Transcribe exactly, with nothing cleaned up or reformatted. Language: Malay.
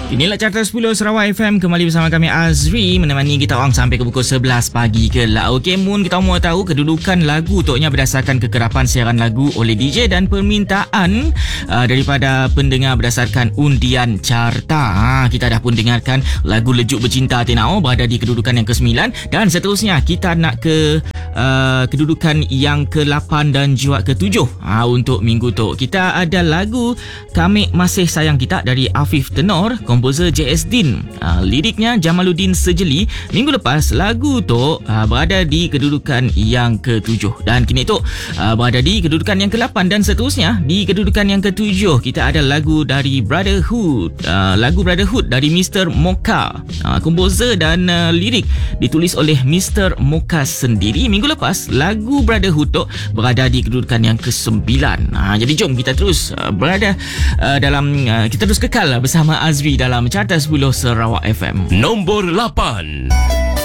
Inilah Carta sepuluh Sarawak F M. Kembali bersama kami Azri, menemani kita orang sampai ke pukul sebelas pagi ke lah. Okey, Moon, kita mahu tahu kedudukan lagu toknya berdasarkan kekerapan siaran lagu oleh D J dan permintaan uh, daripada pendengar berdasarkan undian carta. Ha, kita dah pun dengarkan lagu Lejuk Bercinta Tenau berada di kedudukan yang kesembilan, dan seterusnya kita nak ke uh, kedudukan yang ke lapan dan juga ke tujuh. Ha, untuk minggu tu kita ada lagu Kami Masih Sayang Kita dari Afif Tenor, komposer J S Din. Uh, liriknya Jamaluddin Sejeli. Minggu lepas lagu tu uh, berada di kedudukan yang ketujuh, dan kini tu uh, berada di kedudukan yang ke lapan, dan seterusnya di kedudukan yang ketujuh kita ada lagu dari Brotherhood. Uh, lagu Brotherhood dari Mister Mocha. Uh, komposer dan uh, lirik ditulis oleh Mister Mocha sendiri. Minggu lepas lagu Brotherhood tu berada di kedudukan yang kesembilan. Uh, jadi jom kita terus uh, berada uh, dalam uh, kita terus kekal bersama Azri dalam Carta sepuluh Sarawak F M. Nombor lapan.